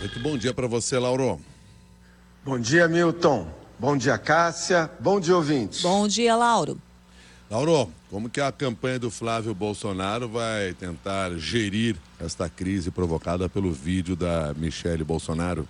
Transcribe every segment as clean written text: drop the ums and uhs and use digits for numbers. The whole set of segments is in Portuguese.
Muito bom dia para você, Lauro. Bom dia, Milton. Bom dia, Cássia. Bom dia, ouvintes. Bom dia, Lauro. Lauro, como que a campanha do Flávio Bolsonaro vai tentar gerir esta crise provocada pelo vídeo da Michele Bolsonaro?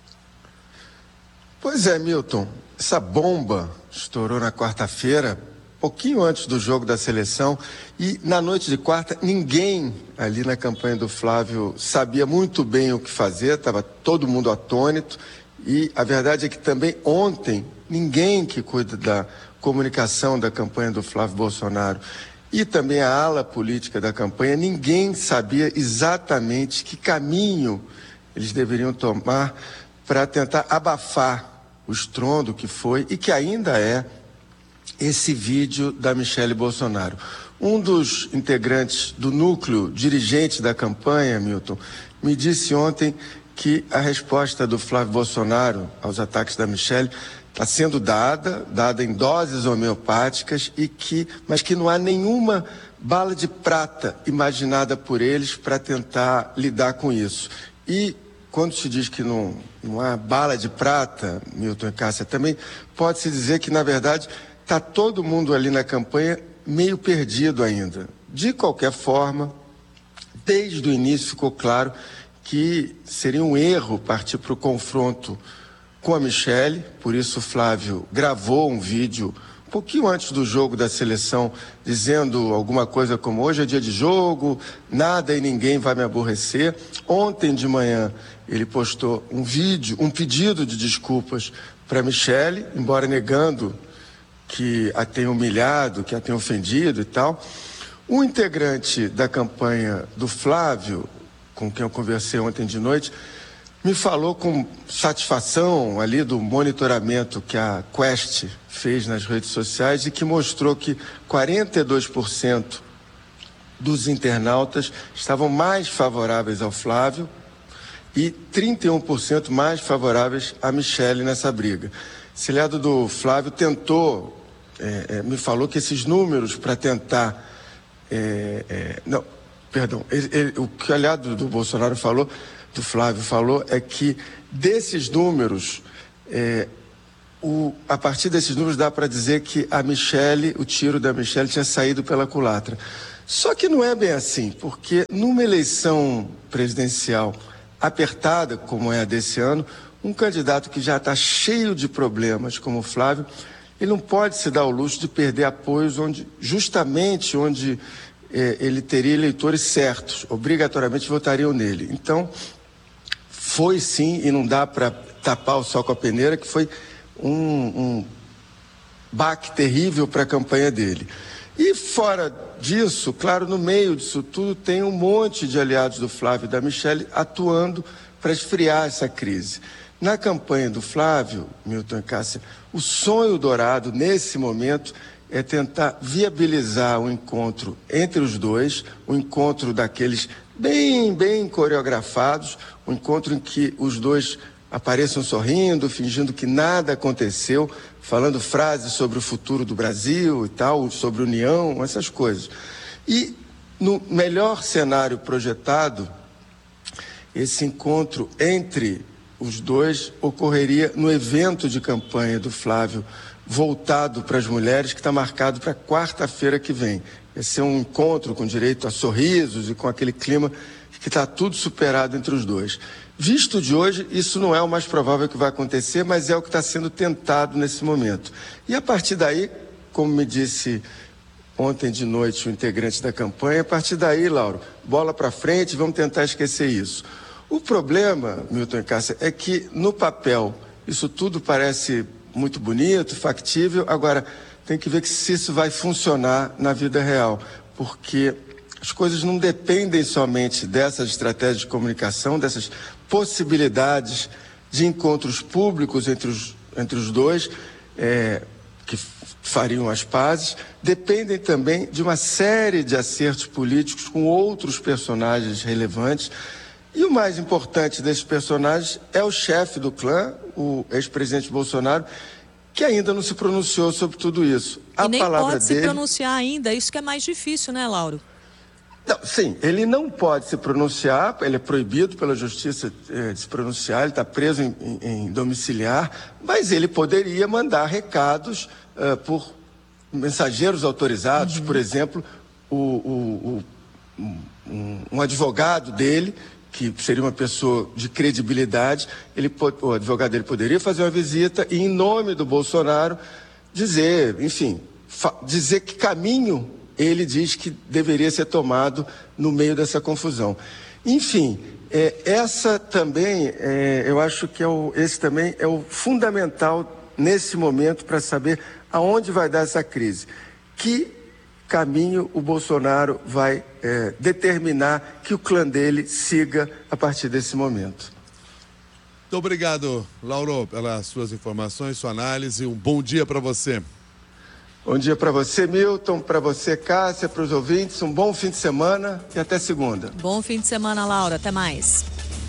Pois é, Milton. Essa bomba estourou na quarta-feira, pouquinho antes do jogo da seleção, e na noite de quarta ninguém ali na campanha do Flávio sabia muito bem o que fazer, estava todo mundo atônito, e a verdade é que também ontem ninguém que cuida da comunicação da campanha do Flávio Bolsonaro e também a ala política da campanha, ninguém sabia exatamente que caminho eles deveriam tomar para tentar abafar o estrondo que foi e que ainda é esse vídeo da Michele Bolsonaro. Um dos integrantes do núcleo dirigente da campanha, Milton, me disse ontem que a resposta do Flávio Bolsonaro aos ataques da Michele está sendo dada em doses homeopáticas, mas que não há nenhuma bala de prata imaginada por eles para tentar lidar com isso. E quando se diz que não há bala de prata, Milton e Cássia, também pode-se dizer que, na verdade, está todo mundo ali na campanha meio perdido ainda. De qualquer forma, desde o início ficou claro que seria um erro partir para o confronto com a Michele, por isso o Flávio gravou um vídeo um pouquinho antes do jogo da seleção, dizendo alguma coisa como: hoje é dia de jogo, nada e ninguém vai me aborrecer. Ontem de manhã ele postou um vídeo, um pedido de desculpas para a Michele, embora negando que a tenha humilhado, que a tenha ofendido e tal. Um integrante da campanha do Flávio, com quem eu conversei ontem de noite, me falou com satisfação ali do monitoramento que a Quest fez nas redes sociais e que mostrou que 42% dos internautas estavam mais favoráveis ao Flávio e 31% mais favoráveis à Michele nessa briga. Esse lado do Flávio tentou, me falou que esses números para tentar... o que o aliado do Bolsonaro falou, do Flávio falou, é que desses números, a partir desses números dá para dizer que a Michele, o tiro da Michele tinha saído pela culatra. Só que não é bem assim, porque numa eleição presidencial apertada, como é a desse ano, um candidato que já está cheio de problemas, como o Flávio, ele não pode se dar o luxo de perder apoios justamente onde ele teria eleitores certos, obrigatoriamente votariam nele. Então, foi sim, e não dá para tapar o sol com a peneira, que foi um baque terrível para a campanha dele. E fora disso, claro, no meio disso tudo, tem um monte de aliados do Flávio e da Michele atuando para esfriar essa crise. Na campanha do Flávio, Milton e Cássia, o sonho dourado, nesse momento, é tentar viabilizar o encontro entre os dois, o encontro daqueles bem coreografados, o encontro em que os dois apareçam sorrindo, fingindo que nada aconteceu, falando frases sobre o futuro do Brasil e tal, sobre união, essas coisas. E no melhor cenário projetado, esse encontro entre os dois ocorreria no evento de campanha do Flávio voltado para as mulheres, que está marcado para quarta-feira que vem. Vai ser um encontro com direito a sorrisos e com aquele clima que está tudo superado entre os dois. Visto de hoje, isso não é o mais provável que vai acontecer, mas é o que está sendo tentado nesse momento. E a partir daí, como me disse ontem de noite o integrante da campanha, a partir daí, Lauro, bola para frente, vamos tentar esquecer isso. O problema, Milton e Cássia, é que no papel isso tudo parece muito bonito, factível, agora tem que ver se isso vai funcionar na vida real, porque as coisas não dependem somente dessas estratégias de comunicação, dessas possibilidades de encontros públicos entre os dois, que fariam as pazes, dependem também de uma série de acertos políticos com outros personagens relevantes. E o mais importante desses personagens é o chefe do clã, o ex-presidente Bolsonaro, que ainda não se pronunciou sobre tudo isso. E nem pode se pronunciar ainda, isso que é mais difícil, né, Lauro? Não, sim, ele não pode se pronunciar, ele é proibido pela justiça de se pronunciar, ele está preso em domiciliar, mas ele poderia mandar recados por mensageiros autorizados, por exemplo, um advogado dele, que seria uma pessoa de credibilidade, o advogado dele poderia fazer uma visita e, em nome do Bolsonaro, dizer, enfim, dizer que caminho ele diz que deveria ser tomado no meio dessa confusão. Enfim, essa também, eu acho que esse também é o fundamental nesse momento para saber aonde vai dar essa crise. Que caminho o Bolsonaro vai determinar que o clã dele siga a partir desse momento. Muito obrigado, Lauro, pelas suas informações, sua análise. Um bom dia para você. Bom dia para você, Milton, para você, Cássia, para os ouvintes. Um bom fim de semana e até segunda. Bom fim de semana, Laura. Até mais.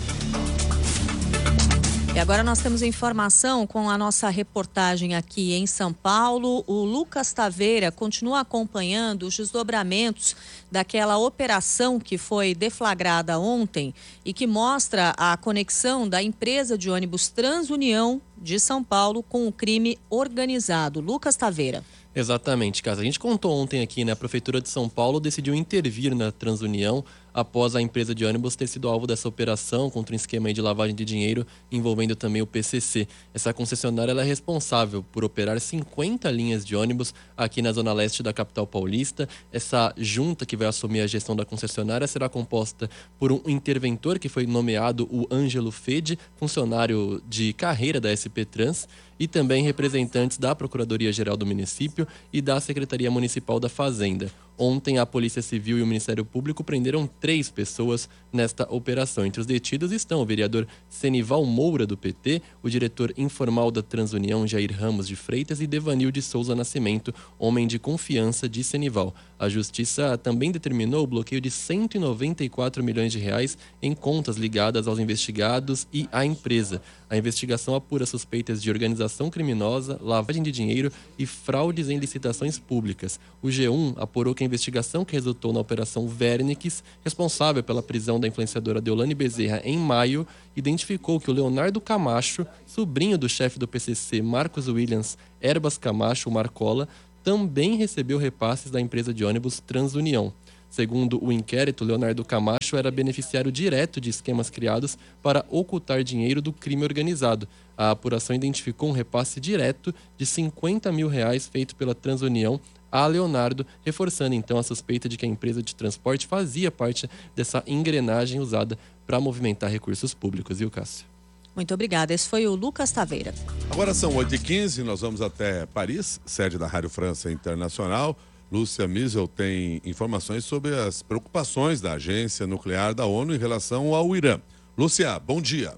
E agora nós temos informação com a nossa reportagem aqui em São Paulo. O Lucas Taveira continua acompanhando os desdobramentos daquela operação que foi deflagrada ontem e que mostra a conexão da empresa de ônibus Transunião de São Paulo com o crime organizado. Lucas Taveira. Exatamente, Casa. A gente contou ontem aqui, né? A Prefeitura de São Paulo decidiu intervir na Transunião após a empresa de ônibus ter sido alvo dessa operação contra um esquema de lavagem de dinheiro envolvendo também o PCC. Essa concessionária ela é responsável por operar 50 linhas de ônibus aqui na zona leste da capital paulista. Essa junta que vai assumir a gestão da concessionária será composta por um interventor que foi nomeado o Ângelo Fede, funcionário de carreira da SP Trans, e também representantes da Procuradoria-Geral do município e da Secretaria Municipal da Fazenda. Ontem, a Polícia Civil e o Ministério Público prenderam 3 pessoas nesta operação. Entre os detidos estão o vereador Senival Moura, do PT, o diretor informal da Transunião, Jair Ramos de Freitas, e Devanil de Souza Nascimento, homem de confiança de Senival. A Justiça também determinou o bloqueio de 194 milhões de reais em contas ligadas aos investigados e à empresa. A investigação apura suspeitas de organização criminosa, lavagem de dinheiro e fraudes em licitações públicas. O G1 apurou que a investigação que resultou na Operação Vernix, responsável pela prisão da influenciadora Deolane Bezerra em maio, identificou que o Leonardo Camacho, sobrinho do chefe do PCC Marcos Williams Herbas Camacho, Marcola, também recebeu repasses da empresa de ônibus Transunião. Segundo o inquérito, Leonardo Camacho era beneficiário direto de esquemas criados para ocultar dinheiro do crime organizado. A apuração identificou um repasse direto de R$50 mil feito pela Transunião a Leonardo, reforçando então a suspeita de que a empresa de transporte fazia parte dessa engrenagem usada para movimentar recursos públicos. Viu, Cássio? Muito obrigada. Esse foi o Lucas Taveira. Agora são 8h15, nós vamos até Paris, sede da Rádio França Internacional. Lúcia Miesel tem informações sobre as preocupações da Agência Nuclear da ONU em relação ao Irã. Lúcia, bom dia.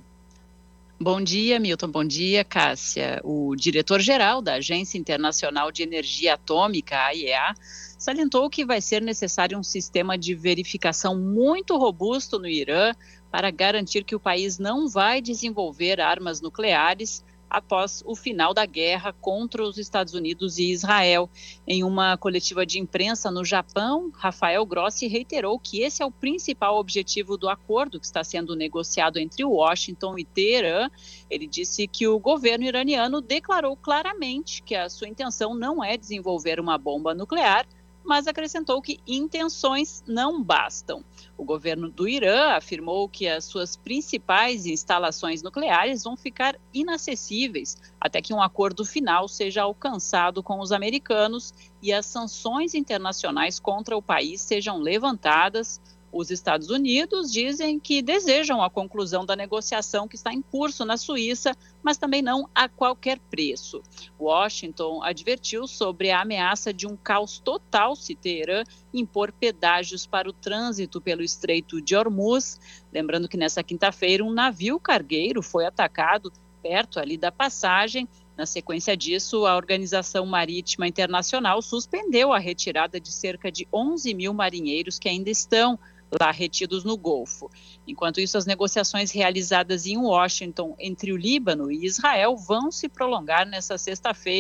Bom dia, Milton. Bom dia, Cássia. O diretor-geral da Agência Internacional de Energia Atômica, a AIEA, salientou que vai ser necessário um sistema de verificação muito robusto no Irã para garantir que o país não vai desenvolver armas nucleares após o final da guerra contra os Estados Unidos e Israel. Em uma coletiva de imprensa no Japão, Rafael Grossi reiterou que esse é o principal objetivo do acordo que está sendo negociado entre Washington e Teherã. Ele disse que o governo iraniano declarou claramente que a sua intenção não é desenvolver uma bomba nuclear, mas acrescentou que intenções não bastam. O governo do Irã afirmou que as suas principais instalações nucleares vão ficar inacessíveis até que um acordo final seja alcançado com os americanos e as sanções internacionais contra o país sejam levantadas. Os Estados Unidos dizem que desejam a conclusão da negociação que está em curso na Suíça, mas também não a qualquer preço. Washington advertiu sobre a ameaça de um caos total se Teherã impor pedágios para o trânsito pelo Estreito de Hormuz. Lembrando que nessa quinta-feira um navio cargueiro foi atacado perto ali da passagem. Na sequência disso, a Organização Marítima Internacional suspendeu a retirada de cerca de 11 mil marinheiros que ainda estão lá retidos no Golfo. Enquanto isso, as negociações realizadas em Washington entre o Líbano e Israel vão se prolongar nesta sexta-feira.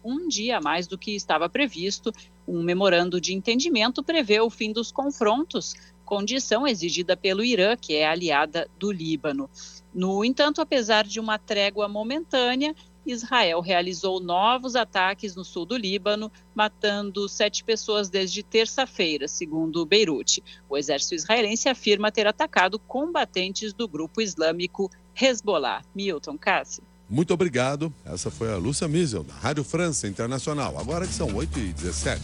um dia a mais do que estava previsto. Um memorando de entendimento prevê o fim dos confrontos, condição exigida pelo Irã, que é aliada do Líbano. No entanto, apesar de uma trégua momentânea, Israel realizou novos ataques no sul do Líbano, matando 7 pessoas desde terça-feira, segundo Beirute. O exército israelense afirma ter atacado combatentes do grupo islâmico Hezbollah. Milton, Cássia. Muito obrigado. Essa foi a Lúcia Miesel, da Rádio França Internacional. Agora que são 8h17.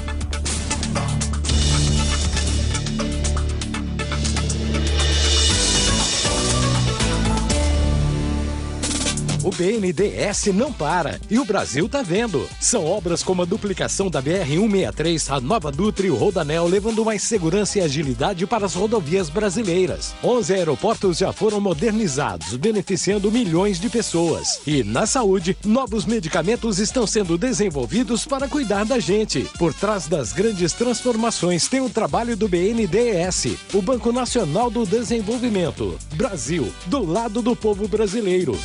O BNDES não para e o Brasil tá vendo. São obras como a duplicação da BR-163, a Nova Dutra e o Rodanel, levando mais segurança e agilidade para as rodovias brasileiras. 11 aeroportos já foram modernizados, beneficiando milhões de pessoas. E na saúde, novos medicamentos estão sendo desenvolvidos para cuidar da gente. Por trás das grandes transformações tem o trabalho do BNDES, o Banco Nacional do Desenvolvimento. Brasil, do lado do povo brasileiro.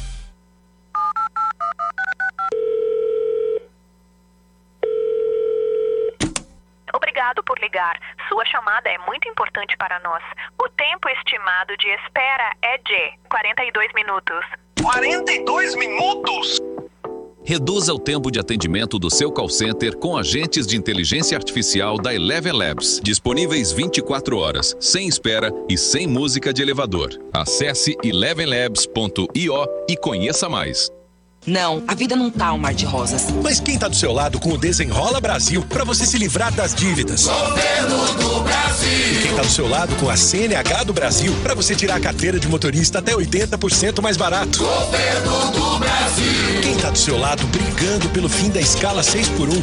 Obrigado por ligar. Sua chamada é muito importante para nós. O tempo estimado de espera é de 42 minutos. 42 minutos? Reduza o tempo de atendimento do seu call center com agentes de inteligência artificial da Eleven Labs. Disponíveis 24 horas, sem espera e sem música de elevador. Acesse elevenlabs.io e conheça mais. Não, a vida não tá um mar de rosas. Mas quem tá do seu lado com o Desenrola Brasil para você se livrar das dívidas? Governo do Brasil! E quem tá do seu lado com a CNH do Brasil para você tirar a carteira de motorista até 80% mais barato? Governo do Brasil! Quem tá do seu lado brigando pelo fim da escala 6x1